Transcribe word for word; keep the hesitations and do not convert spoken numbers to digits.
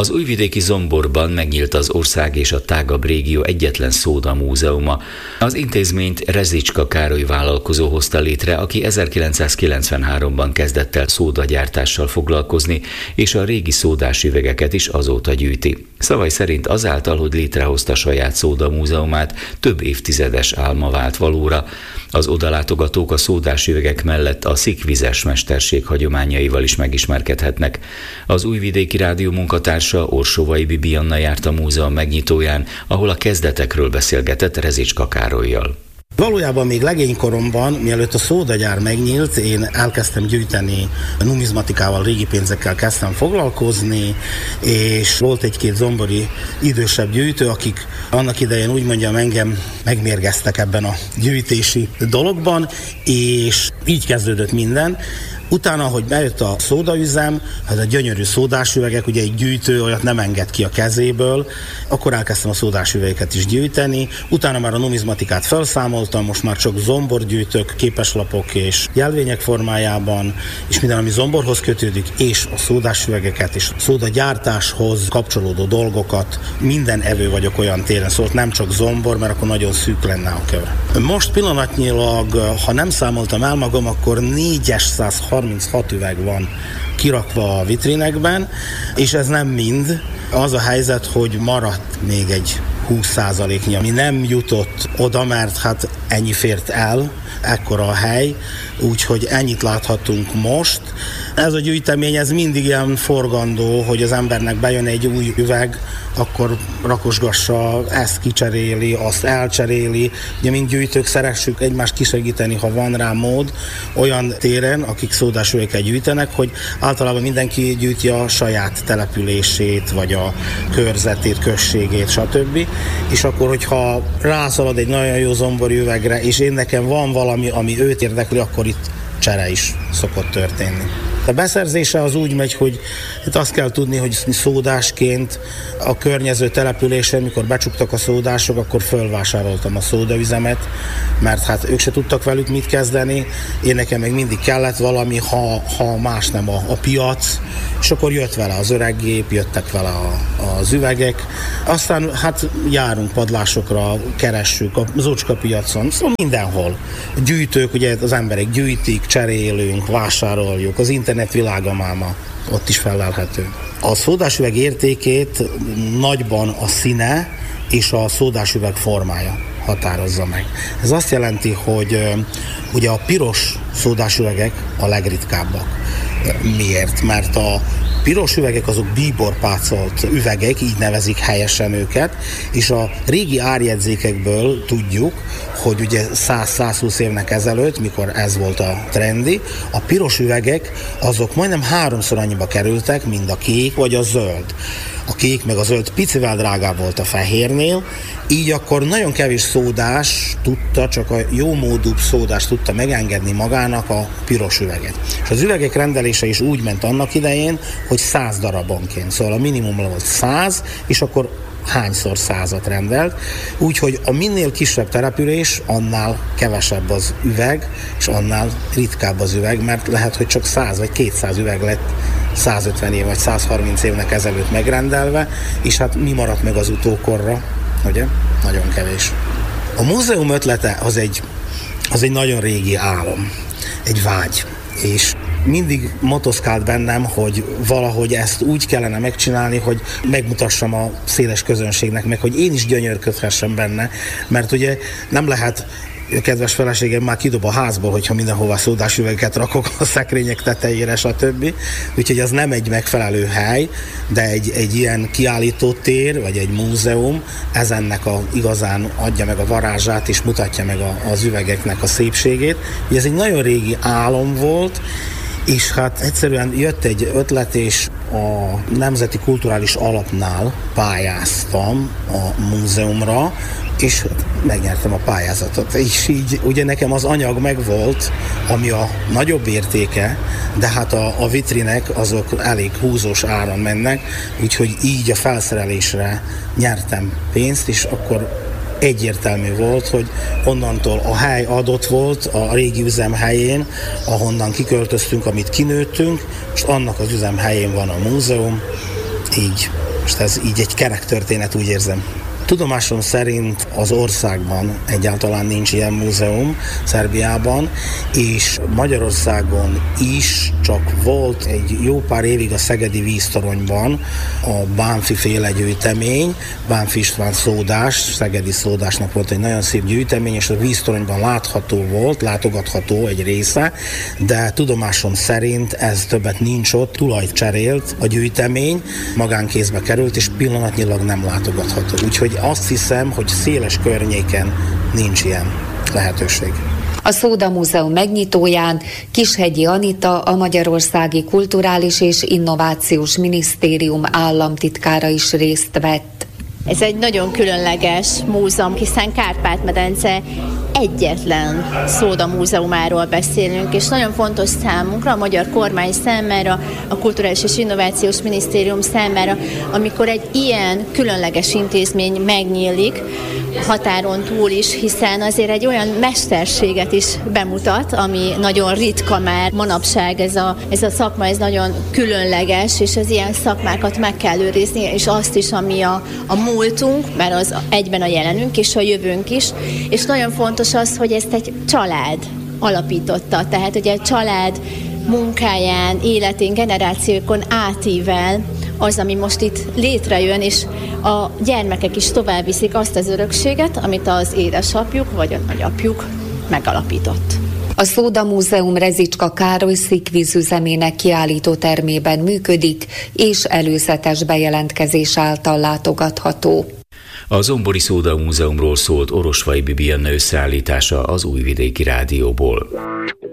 Az újvidéki Zomborban megnyílt az ország és a tágabb régió egyetlen szóda múzeuma. Az intézményt Rezicska Károly vállalkozó hozta létre, aki ezerkilencszázkilencvenháromban kezdett el szódagyártással foglalkozni, és a régi szódás üvegeket is azóta gyűjti. Szavai szerint azáltal, hogy létrehozta saját szóda múzeumát, több évtizedes álma vált valóra. Az odalátogatók a szódás üvegek mellett a szikvizes mesterség hagyományaival is megismerkedhetnek. Az Újvidéki Rádió munkatársa, Orsovai Bibianna járt a múzeum megnyitóján, ahol a kezdetekről beszélgetett Rezicska Károllyal. Valójában még legénykoromban, mielőtt a szódagyár megnyílt, én elkezdtem gyűjteni numizmatikával, régi pénzekkel kezdtem foglalkozni, és volt egy-két zombori idősebb gyűjtő, akik annak idején úgy mondjam engem megmérgeztek ebben a gyűjtési dologban, és így kezdődött minden. Utána, hogy bejött a szódaüzem, hát a gyönyörű szódásüvegek, ugye egy gyűjtő olyat nem enged ki a kezéből, akkor elkezdtem a szódásüvegeket is gyűjteni, utána már a numizmatikát felszámoltam, most már csak zomborgyűjtök, képeslapok és jelvények formájában, és minden, ami zomborhoz kötődik, és a szódásüvegeket és a szódagyártáshoz kapcsolódó dolgokat, minden evő vagyok olyan téren, szóval nem csak zombor, mert akkor nagyon szűk lenne a kör. Most pillanatnyilag, ha nem számoltam el magam, akkor négyszázharminchat üveg van kirakva a vitrinekben, és ez nem mind. Az a helyzet, hogy maradt még egy húsz százaléknyi, ami nem jutott oda, mert hát ennyi fért el, ekkora a hely, úgyhogy ennyit láthatunk most. Ez a gyűjtemény, ez mindig ilyen forgandó, hogy az embernek bejön egy új üveg, akkor rakosgassa, ezt kicseréli, azt elcseréli. Ugye mind gyűjtők szeressük egymást kisegíteni, ha van rá mód, olyan téren, akik szódásüvegeket gyűjtenek, hogy általában mindenki gyűjti a saját települését, vagy a körzetét, községét, stb. És akkor, hogyha rászalad egy nagyon jó zombori üvegre, és én nekem van valami, ami őt érdekli, akkor itt csere is szokott történni. A beszerzése az úgy megy, hogy itt azt kell tudni, hogy szódásként a környező településen, mikor becsuktak a szódások, akkor fölvásároltam a szódaüzemet, mert hát ők se tudtak velük mit kezdeni, én nekem még mindig kellett valami, ha, ha más nem a, a piac, és akkor jött vele az öreg gép, jöttek vele a, az üvegek, aztán hát járunk padlásokra, keressük a Zocska piacon, szóval mindenhol. Gyűjtők, ugye az emberek gyűjtik, cserélünk, vásároljuk, az internet világa máma, ott is fellelhető. A szódásüveg értékét nagyban a színe és a szódásüveg formája határozza meg. Ez azt jelenti, hogy ugye a piros szódásüvegek a legritkábbak. Miért? Mert a piros üvegek azok bíborpácolt üvegek, így nevezik helyesen őket, és a régi árjegyzékekből tudjuk, hogy ugye száz-százhúsz évnek ezelőtt, mikor ez volt a trendi, a piros üvegek azok majdnem háromszor annyiba kerültek, mint a kék vagy a zöld. A kék meg a zöld picivel drágább volt a fehérnél, így akkor nagyon kevés szódás tudta, csak a jó módúbb szódás tudta megengedni magának a piros üveget. És az üvegek rendelése is úgy ment annak idején, hogy száz darabonként. Szóval a minimum volt száz, és akkor hányszor százat rendelt. Úgyhogy a minél kisebb település, annál kevesebb az üveg, és annál ritkább az üveg, mert lehet, hogy csak száz vagy kétszáz üveg lett százötven év vagy százharminc évnek ezelőtt megrendelve, és hát mi maradt meg az utókorra, ugye? Nagyon kevés. A múzeum ötlete az egy, az egy nagyon régi álom, egy vágy, és mindig motoszkált bennem, hogy valahogy ezt úgy kellene megcsinálni, hogy megmutassam a széles közönségnek meg, hogy én is gyönyörködhessem benne, mert ugye nem lehet, kedves feleségem már kidob a házból, hogyha mindenhova szódásüvegeket rakok a szekrények tetejére, stb. Úgyhogy az nem egy megfelelő hely, de egy, egy ilyen kiállító tér, vagy egy múzeum, ez ennek a, igazán adja meg a varázsát, és mutatja meg a, az üvegeknek a szépségét. Ugye ez egy nagyon régi álom volt, és hát egyszerűen jött egy ötlet, és a Nemzeti Kulturális Alapnál pályáztam a múzeumra, és megnyertem a pályázatot. És így ugye nekem az anyag megvolt, ami a nagyobb értéke, de hát a, a vitrinek azok elég húzós áron mennek, úgyhogy így a felszerelésre nyertem pénzt, és akkor egyértelmű volt, hogy onnantól a hely adott volt a régi üzem helyén, ahonnan kiköltöztünk, amit kinőttünk, és annak az üzem helyén van a múzeum, így Most ez így egy kerek történet, úgy érzem. Tudomásom szerint az országban egyáltalán nincs ilyen múzeum, Szerbiában, és Magyarországon is csak volt egy jó pár évig a szegedi víztoronyban a Bánfi féle gyűjtemény, Bánfi István szódás, szegedi szódásnak volt egy nagyon szép gyűjtemény, és a víztoronyban látható volt, látogatható egy része, de tudomásom szerint ez többet nincs ott, tulajt cserélt a gyűjtemény, magánkézbe került, és pillanatnyilag nem látogatható. Úgyhogy azt hiszem, hogy széles környéken nincs ilyen lehetőség. A Szóda Múzeum megnyitóján Kishegyi Anita, a Magyarországi Kulturális és Innovációs Minisztérium államtitkára is részt vett. Ez egy nagyon különleges múzeum, hiszen Kárpát-medence egyetlen Szóda múzeumáról beszélünk, és nagyon fontos számunkra, a magyar kormány számára, a Kulturális és Innovációs Minisztérium számára, amikor egy ilyen különleges intézmény megnyílik, határon túl is, hiszen azért egy olyan mesterséget is bemutat, ami nagyon ritka már manapság, ez a, ez a szakma, ez nagyon különleges, és az ilyen szakmákat meg kell őrizni, és azt is, ami a, a múltunk, mert az egyben a jelenünk és a jövőnk is, és nagyon fontos az, hogy ezt egy család alapította, tehát ugye a család munkáján, életén, generációkon átível az, ami most itt létrejön, és a gyermekek is tovább viszik azt az örökséget, amit az édesapjuk vagy a nagyapjuk megalapított. A Szóda Múzeum Rezicska Károly szikvízüzemének kiállító termében működik, és előzetes bejelentkezés által látogatható. A Zombori Szóda Múzeumról szólt Orosvay Bibiana összeállítása az Újvidéki Rádióból.